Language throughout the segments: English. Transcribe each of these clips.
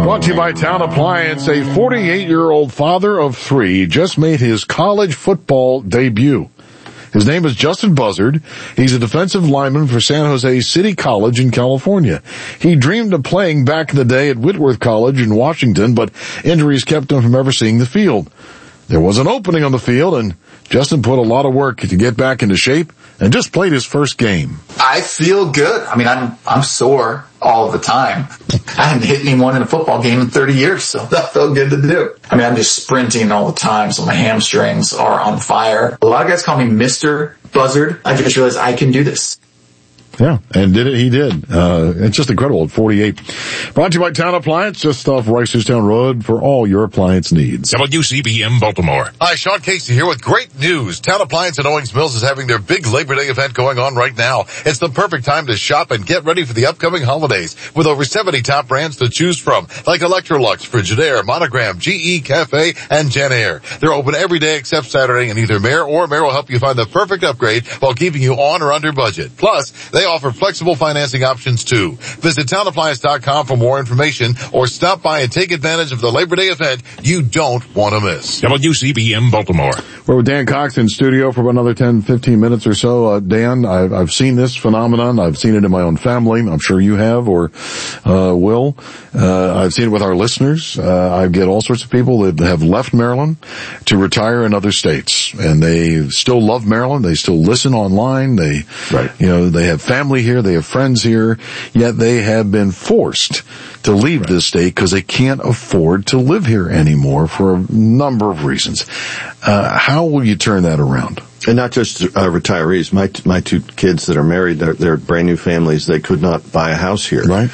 Brought to you by Town Appliance. A 48-year-old father of three just made his college football debut. His name is Justin Buzzard. He's a defensive lineman for San Jose City College in California. He dreamed of playing back in the day at Whitworth College in Washington, but injuries kept him from ever seeing the field. There was an opening on the field, and Justin put a lot of work to get back into shape and just played his first game. I feel good. I mean, I'm sore all the time. I haven't hit anyone in a football game in 30 years, so that felt good to do. I mean, I'm just sprinting all the time, so my hamstrings are on fire. A lot of guys call me Mr. Buzzard. I just realized I can do this. Yeah, and he did. It's just incredible at 48. Brought to you by Town Appliance, just off Reisterstown Road for all your appliance needs. WCBM Baltimore. Hi, Sean Casey here with great news. Town Appliance in Owings Mills is having their big Labor Day event going on right now. It's the perfect time to shop and get ready for the upcoming holidays with over 70 top brands to choose from, like Electrolux, Frigidaire, Monogram, GE, Cafe, and Genair. They're open every day except Saturday, and either Mayor or Mayor will help you find the perfect upgrade while keeping you on or under budget. Plus, they offer flexible financing options too. Visit townappliance.com for more information or stop by and take advantage of the Labor Day event you don't want to miss. WCBM Baltimore. We're with Dan Cox in studio for another 10, 15 minutes or so. Dan, I've seen this phenomenon. I've seen it in my own family. I'm sure you have or will. I've seen it with our listeners. I get all sorts of people that have left Maryland to retire in other states, and they still love Maryland. They still listen online. They have family here. They have friends here, yet they have been forced to leave this state because they can't afford to live here anymore for a number of reasons. How will you turn that around? And not just retirees. My two kids that are married, they're brand new families. They could not buy a house here. Right.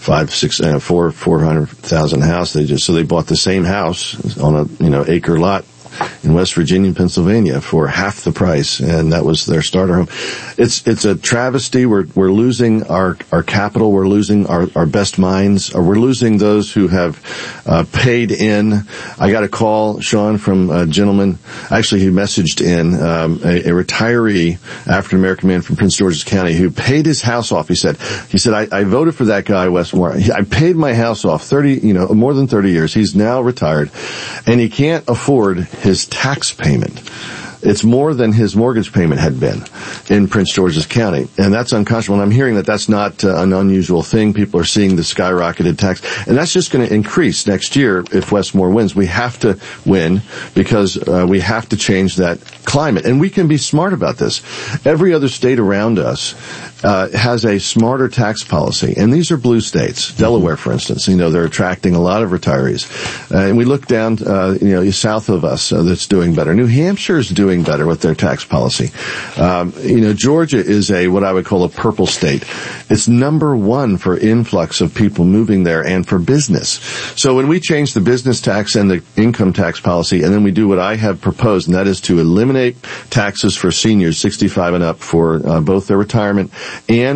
400,000 house. They bought the same house on a acre lot in West Virginia and Pennsylvania for half the price, and that was their starter home. It's a travesty. We're losing our capital. We're losing our best minds. We're losing those who have paid in. I got a call, Sean, from a gentleman. Actually, he messaged in a retiree, African American man from Prince George's County, who paid his house off. He said, I voted for that guy, Westmore. I paid my house off more than 30 years. He's now retired, and he can't afford his tax payment. It's more than his mortgage payment had been in Prince George's County. And that's unconscionable. And I'm hearing that that's not an unusual thing. People are seeing the skyrocketed tax. And that's just going to increase next year if Westmore wins. We have to win because we have to change that climate. And we can be smart about this. Every other state around us has a smarter tax policy. And these are blue states. Delaware, for instance, they're attracting a lot of retirees. And we look down, south of us, that's doing better. New Hampshire is doing better with their tax policy. Georgia is what I would call a purple state. It's number one for influx of people moving there and for business. So when we change the business tax and the income tax policy, and then we do what I have proposed, and that is to eliminate taxes for seniors 65 and up for both their retirement and